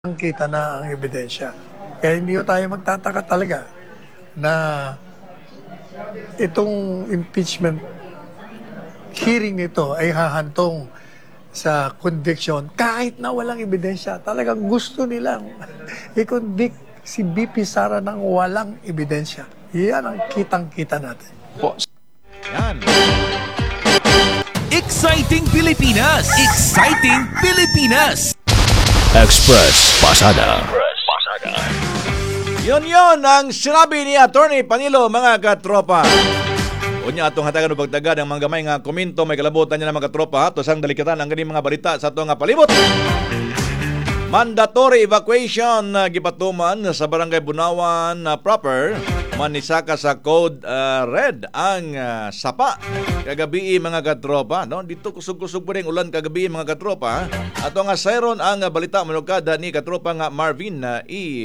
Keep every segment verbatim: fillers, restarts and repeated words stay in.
Kita na ang ebidensya. Kaya hindi tayo magtataka talaga na itong impeachment hearing nito ay hahantong sa conviction kahit na walang ebidensya. Talagang gusto nilang i-convict si B P Sara ng walang ebidensya. Yan ang kitang-kita natin. Yan. Exciting Pilipinas! Exciting Pilipinas! Express Pasada. Yun yun ang sinabi ni Attorney Panilo, mga katropa. Unya atong hatagan o pagtagad ng mga gamay nga komento, may kalabutan niya ng mga katropa. Ito sang dalikatan ang ganing mga balita sa ito nga palibot. Mandatory evacuation na uh, gipatuman sa Barangay Bunawan uh, proper. Manisaka sa Code uh, Red ang uh, sapa. Kagabi mga katropa. No? Dito kusog-kusog po rin ulan kagabi mga katropa. Ato nga sayron ang uh, balita manukada ni katropa nga Marvin uh,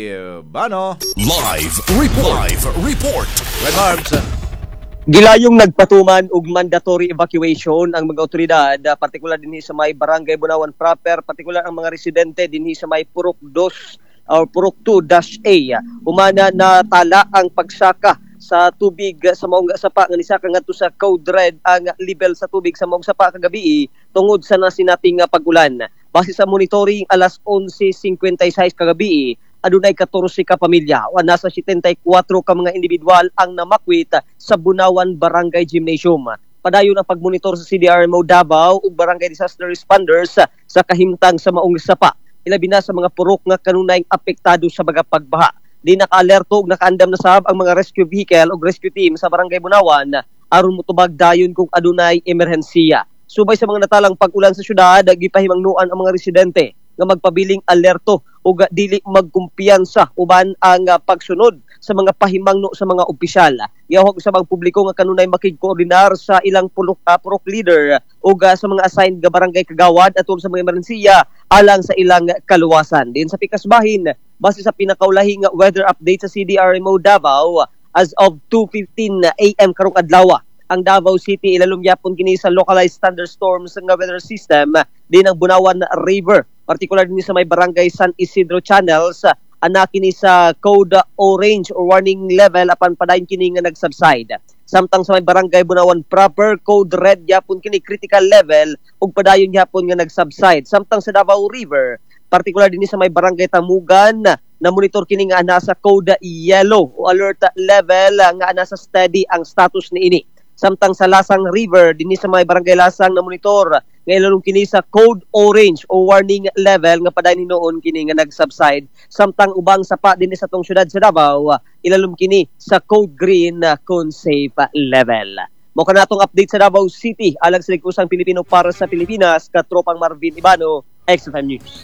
Ibano. Live report. Live report. Red Marbs. Gilayong nagpatuman og mandatory evacuation ang mga otoridad, partikular dinhi sa may Barangay Bunawan proper, partikular ang mga residente dinhi sa may Purok two or Purok two A. Humana na tala ang pagsaka sa tubig sa maong sapa nga nisaka ngadto sa Code Red ang level sa tubig sa maong sapa kagabi tungod sa nasinating pag-ulan. Base sa monitoring alas eleven fifty-six kagabi, adunay fourteen ka pamilya o nasa seventy-four ka mga individual ang namakwit sa Bunawan Barangay Gymnasium. Padayon ang pagmonitor sa C D R M O Davao ug Barangay Disaster Responders sa kahimtang sa maong sapa. Ilabi na sa mga purok nga kanunay apektado sa baga pagbaha. Di naka-alerto ug nakaandam na sab ang mga rescue vehicle ug rescue team sa Barangay Bunawan aron motubag dayon kung adunay emerhensiya. Subay sa mga natalang pag-ulan sa syudad, gipahimangnuan ang mga residente nga magpabiling alerto o dili magkumpiyansa uban ang uh, pagsunod sa mga pahimangno sa mga opisyal. Gihawag sa mga publiko nga kanunay makig-koordinar sa ilang pulok, uh, purok leader o uh, sa mga assigned nga barangay kagawad atol sa mga emerhensiya alang sa ilang kaluwasan. Din sa pikasbahin, base sa pinakaulahing weather update sa C D R M O Davao, as of two fifteen a m karong adlaw, ang Davao City ilalumyapon kini sa localized thunderstorms nga weather system din ang Bunawan River, partikular din sa may Barangay San Isidro Channels, ana kini sa code orange or warning level apan padayon kini nga nagsubside. Samtang sa may Barangay Bunawan proper, code red yapon kini critical level ug padayon yapon nga nagsubside. Samtang sa Davao River, partikular din sa may Barangay Tamugan, na monitor kini nga ana sa code yellow o alert level nga ana sa steady ang status niini. Samtang sa Lasang River, dinhi sa mga Barangay Lasang na monitor, nga ilalong kini sa code orange o warning level nga padayon noon kini nga nagsubside. Samtang ubang sapa dinhi sa tong syudad sa Davao, ilalom kini sa code green kung safe level. Mo kanatong update sa Davao City, alang sa Ligusang Pilipino para sa Pilipinas, katropang Marvin Ibano, X F M News.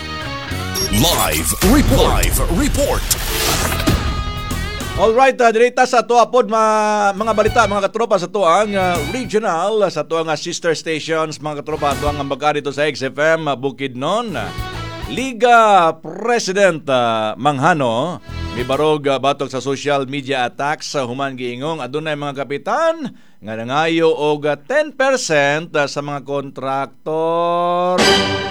Live report. Live report. Alright, uh, direta sa ito apod ma, mga balita, mga katropa sa ito ang uh, regional, sa ito ang uh, sister stations, mga katropa, ito ang ambag dito sa X F M, uh, Bukidnon. Liga President uh, Manghano, may barog uh, batok sa social media attacks sa uh, human giingong adunay mga kapitan nga nangayo og uh, ten percent uh, sa mga kontraktor.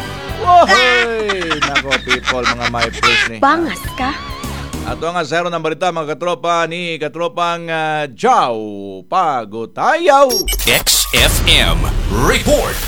Woy! Nako people, mga my first ni. Bangas ka? Ato nga zero ng balita mga katropa ni katropang uh, Jow Pagutayaw. X F M Report.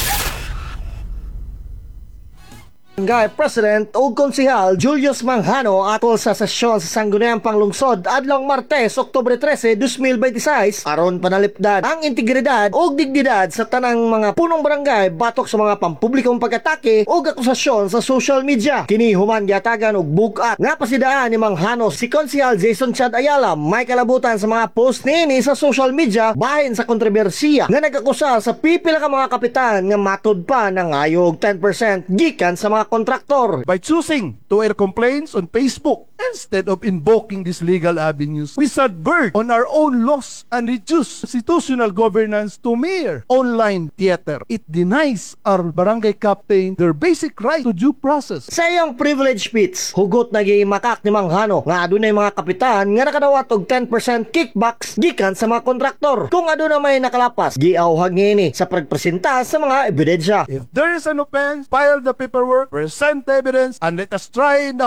Barangay President o Konsehal Julius Manghano atol sa sesyon sa Sangguniang Panglungsod adlong Martes, Oktubre thirteen, twenty twenty-six aron panalipdan ang integridad o dignidad sa tanang mga punong barangay batok sa mga pampublikong pag-atake o akusasyon sa social media. Kini human giatagan og bugat nga pasidaan ni Manghano si Konsehal Jason Chad Ayala may kalabutan sa mga post niini sa social media bahin sa kontrobersiya nga nag-akusa sa pipila ka mga kapitan nga matud pa ng ayog ten percent gikan sa mga kontraktor. By choosing to air complaints on Facebook and Instead of invoking these legal avenues, we subvert on our own laws and reduce institutional governance to mere online theater. It denies our barangay captain their basic right to due process. Sa iyang privilege speech, hugot na gimakak ni Manghano nga adunay mga kapitan nga nakadawat og ten percent kickbacks gikan sa mga kontraktor. Kung aduna may nakalapas, giawhag niini sa pagpresenta sa mga ebidensya. If there is an offense, file the paperwork, present evidence, and let us try in the